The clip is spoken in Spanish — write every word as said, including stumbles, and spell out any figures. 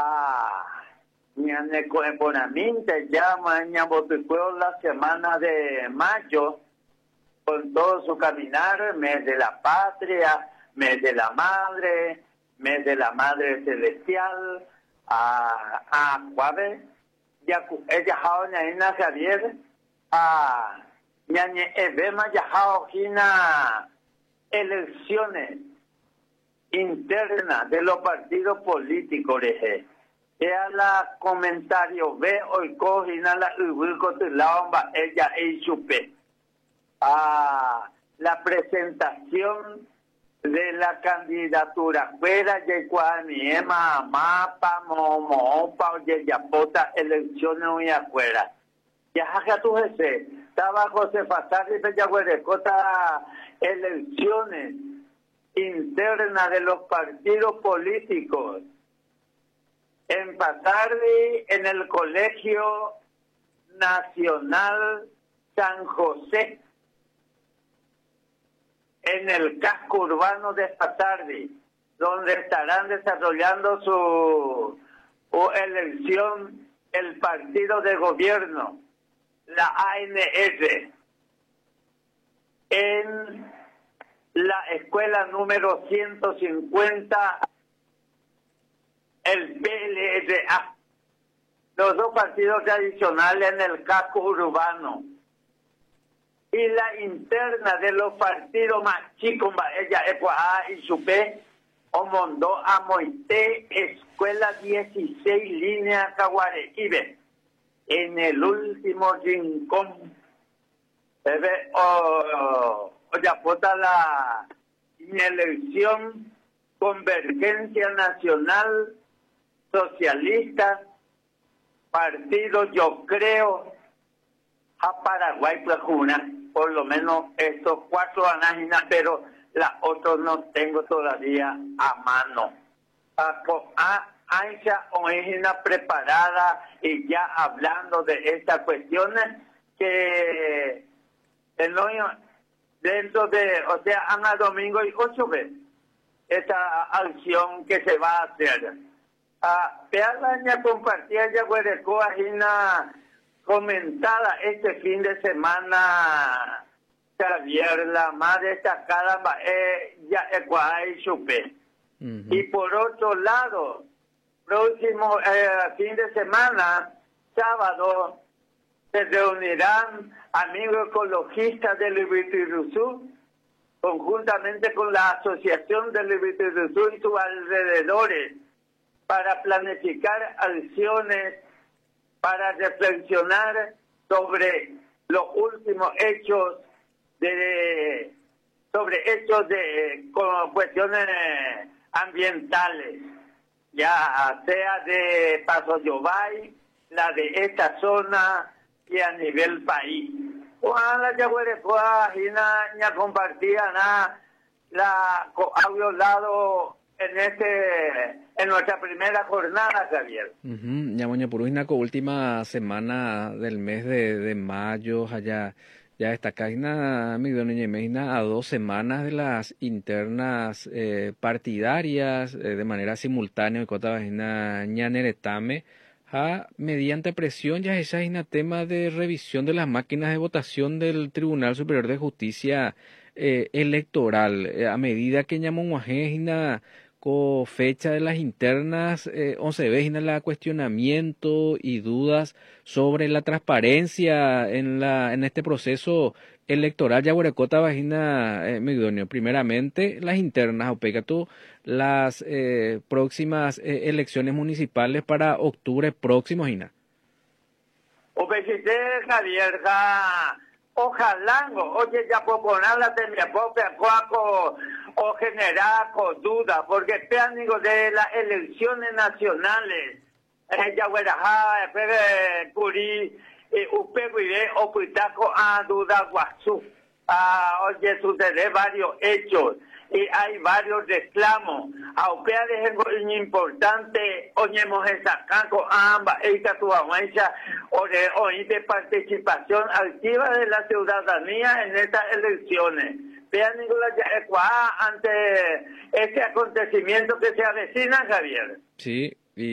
Ah, ñane Coemponaminte llama Ñabotucueo la semana de mayo, con todo su caminar, mes de la patria, mes de la madre, mes de la madre celestial, a a Juárez, ya ella jaoña ina Javier, a ñañe evema ya jaojina elecciones internas de los partidos políticos, reje. Ella la comentario ve hoy cojina la ubico tu laomba ella y chupe. Ah, la presentación de la candidatura fuera de Cuaniema, Mapa, Momo, oye, ya pota elecciones muy afuera. Ya jaja tu jefe, estaba José Fasari de Yaguarecota, elecciones internas de los partidos políticos. En Pasardi, en el Colegio Nacional San José, en el casco urbano de Pasardi, donde estarán desarrollando su, su elección el partido de gobierno, la A N R, en la escuela número ciento cincuenta, el P L R A, los dos partidos tradicionales en el casco urbano. Y la interna de los partidos más chicos, ella es A y su P, Omondo, Amoité, Escuela dieciséis, Línea Caguarequibe, en el último rincón. Se ve, o ya vota la elección, Convergencia Nacional Socialista, partido, yo creo, a Paraguay, Plajuna, por lo menos estos cuatro anáginas, pero las otras no tengo todavía a mano. A Aisha Oejina preparada y ya hablando de estas cuestiones que el hoyo dentro de, o sea, Ana Domingo y ocho veces esta acción que se va a hacer. A Pealaña compartía ya Huerecoa Gina comentada este fin de semana, Javier, la más destacada eh, ya Ecuador Chupe. Uh-huh. Y por otro lado, próximo eh, fin de semana, sábado, se reunirán amigos ecologistas del Ibitiruzú, conjuntamente con la Asociación del Ibitiruzú y sus alrededores, para planificar acciones, para reflexionar sobre los últimos hechos de sobre hechos de con cuestiones ambientales, ya sea de Paso Yobay, la de esta zona y a nivel país. Ojalá ya fuera ya compartía la ha violado en este en nuestra primera jornada, Javier. Uh-huh. Ya moña Purujina, última semana del mes de, de mayo, allá ya está caína mi doña Imagina a dos semanas de las internas eh, partidarias eh, de manera simultánea y cota vagina ñaneretame a mediante presión ya esa es un tema de revisión de las máquinas de votación del Tribunal Superior de Justicia eh, electoral eh, a medida que ñamonguajena con fecha de las internas, eh, once veces en el cuestionamiento y dudas sobre la transparencia en la en este proceso electoral. Ya Huarecota vagina, eh, Migdonio, primeramente las internas, opégato, las eh, próximas eh, elecciones municipales para octubre próximo, Gina. Obesité, Javier, ja. Ojalá, oye, ya por ponerla de mi propia cuaco o generar con duda, porque técnico de las elecciones nacionales, ella hueraja, pegue, curí, upeguire, opitaco a duda guazú, oye, sucede varios hechos. Y hay varios reclamos. Aunque es importante, oñemos esa canco, ambas, esta tu avanza, o de, o de participación activa de la ciudadanía en estas elecciones. Vean, Nicolás, ante este acontecimiento que se avecina, Javier. Sí,